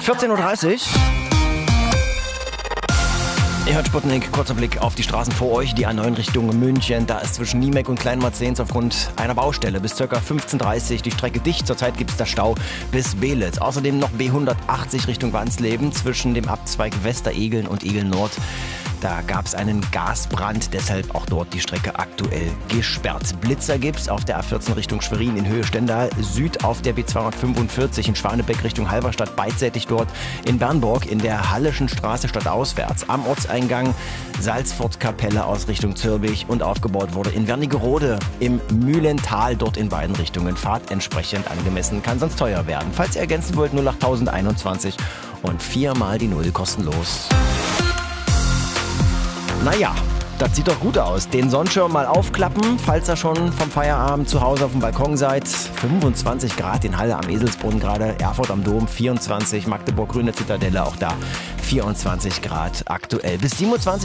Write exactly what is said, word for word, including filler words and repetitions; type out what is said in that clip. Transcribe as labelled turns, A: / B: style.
A: vierzehn Uhr dreißig. Ihr hört Sputnik, kurzer Blick auf die Straßen vor euch, die A neun Richtung München. Da ist zwischen Niemek und Kleinmarzens aufgrund einer Baustelle bis ca. fünfzehn Uhr dreißig die Strecke dicht. Zurzeit gibt es da Stau bis Beelitz. Außerdem noch B hundertachtzig Richtung Wansleben zwischen dem Abzweig Westeregeln und Egeln Nord. Da gab es einen Gasbrand, deshalb auch dort die Strecke aktuell gesperrt. Blitzer gibt's auf der A vierzehn Richtung Schwerin in Höhe Stendal, Süd auf der B zweihundertfünfundvierzig in Schwanebeck Richtung Halberstadt, beidseitig dort in Bernburg in der Halleschen Straße stadtauswärts. Am Ortseingang Salzfortkapelle aus Richtung Zürbich und aufgebaut wurde in Wernigerode im Mühlental, dort in beiden Richtungen. Fahrt entsprechend angemessen, kann sonst teuer werden. Falls ihr ergänzen wollt, null acht einundzwanzig und viermal die Null kostenlos. Naja, das sieht doch gut aus. Den Sonnenschirm mal aufklappen, falls ihr schon vom Feierabend zu Hause auf dem Balkon seid. fünfundzwanzig Grad in Halle am Eselsbrunn gerade, Erfurt am Dom vierundzwanzig, Magdeburg Grüne Zitadelle auch da vierundzwanzig Grad aktuell. Bis siebenundzwanzig